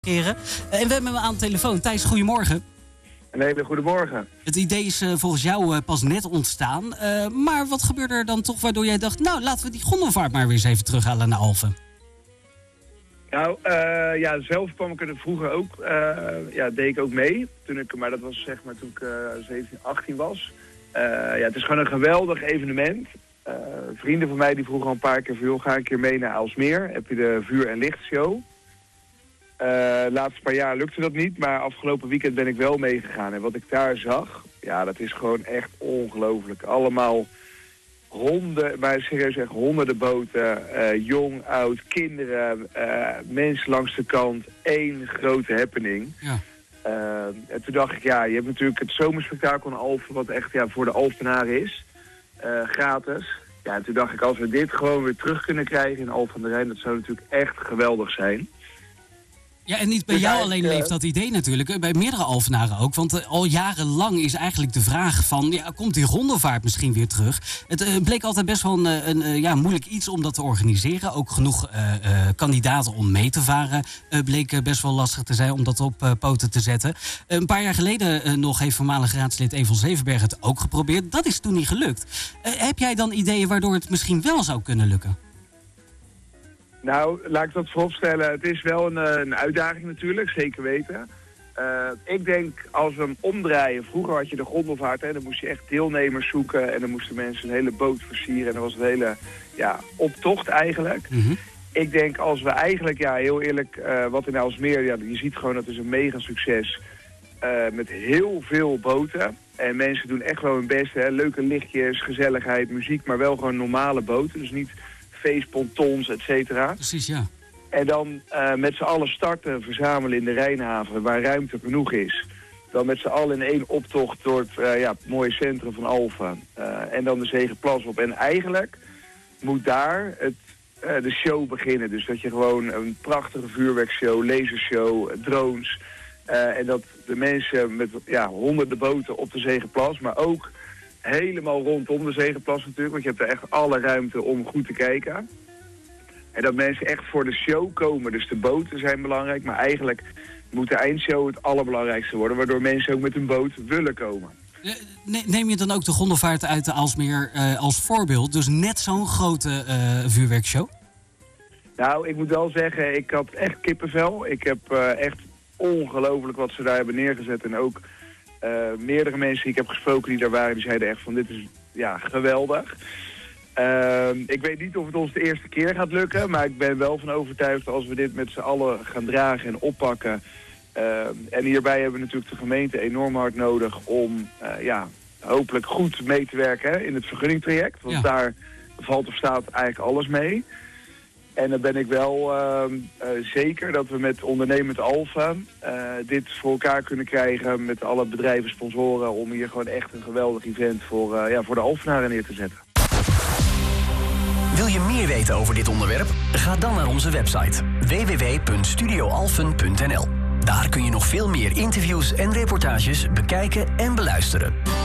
En we hebben hem aan de telefoon. Thijs, goedemorgen. Een hele goede morgen. Het idee is volgens jou pas net ontstaan. Maar wat gebeurde er dan toch waardoor jij dacht... nou, laten we die gondelvaart maar weer eens even terughalen naar Alphen? Nou, zelf kwam ik er vroeger ook, deed ik ook mee. Maar dat was zeg maar toen ik 17, 18 was. Het is gewoon een geweldig evenement. Vrienden van mij die vroegen al een paar keer van... joh, ga een keer mee naar Aalsmeer. Heb je de vuur- en lichtshow. Laatste paar jaar lukte dat niet, maar afgelopen weekend ben ik wel meegegaan. En wat ik daar zag, ja, dat is gewoon echt ongelooflijk. Allemaal maar serieus echt honderden boten, jong, oud, kinderen, mensen langs de kant. Één grote happening. Ja. En toen dacht ik, ja, je hebt natuurlijk het zomerspektakel in Alphen, wat echt voor de Alphenaren is. Gratis. Ja, en toen dacht ik, als we dit gewoon weer terug kunnen krijgen in Alphen aan de Rijn, dat zou natuurlijk echt geweldig zijn. Ja, en niet bij jou alleen leeft dat idee natuurlijk, bij meerdere Alphenaren ook. Want al jarenlang is eigenlijk de vraag van, ja, komt die gondelvaart misschien weer terug? Het bleek altijd best wel een moeilijk iets om dat te organiseren. Ook genoeg kandidaten om mee te varen bleek best wel lastig te zijn om dat op poten te zetten. Een paar jaar geleden nog heeft voormalig raadslid Evel Zevenberg het ook geprobeerd. Dat is toen niet gelukt. Heb jij dan ideeën waardoor het misschien wel zou kunnen lukken? Nou, laat ik dat vooropstellen. Het is wel een uitdaging natuurlijk, zeker weten. Ik denk, als we hem omdraaien... Vroeger had je de gondelvaart, dan moest je echt deelnemers zoeken... en dan moesten mensen een hele boot versieren... en dat was een hele optocht eigenlijk. Mm-hmm. Ik denk, als we eigenlijk, heel eerlijk... wat in Aalsmeer, je ziet gewoon dat is een mega succes... met heel veel boten. En mensen doen echt wel hun best. Hè? Leuke lichtjes, gezelligheid, muziek... maar wel gewoon normale boten, dus niet... feestpontons, et cetera. Precies, ja. En dan met z'n allen starten, verzamelen in de Rijnhaven, waar ruimte genoeg is. Dan met z'n allen in één optocht door het mooie centrum van Alphen. En dan de Zegerplas op. En eigenlijk moet daar de show beginnen. Dus dat je gewoon een prachtige vuurwerkshow, lasershow, drones... en dat de mensen met honderden boten op de Zegerplas, maar ook... helemaal rondom de Zegerplas natuurlijk, want je hebt er echt alle ruimte om goed te kijken. En dat mensen echt voor de show komen. Dus de boten zijn belangrijk, maar eigenlijk moet de eindshow het allerbelangrijkste worden, waardoor mensen ook met hun boot willen komen. Neem je dan ook de gondelvaart uit de Aalsmeer als voorbeeld? Dus net zo'n grote vuurwerkshow? Nou, ik moet wel zeggen, ik had echt kippenvel. Ik heb echt ongelooflijk wat ze daar hebben neergezet en ook... meerdere mensen die ik heb gesproken die daar waren, die zeiden echt van dit is geweldig. Ik weet niet of het ons de eerste keer gaat lukken, maar ik ben wel van overtuigd als we dit met z'n allen gaan dragen en oppakken. En hierbij hebben we natuurlijk de gemeente enorm hard nodig om hopelijk goed mee te werken in het vergunningtraject. Want daar valt of staat eigenlijk alles mee. En dan ben ik wel zeker dat we met ondernemend Alphen dit voor elkaar kunnen krijgen met alle bedrijven, sponsoren, om hier gewoon echt een geweldig event voor de Alphenaren neer te zetten. Wil je meer weten over dit onderwerp? Ga dan naar onze website www.studioalphen.nl. Daar kun je nog veel meer interviews en reportages bekijken en beluisteren.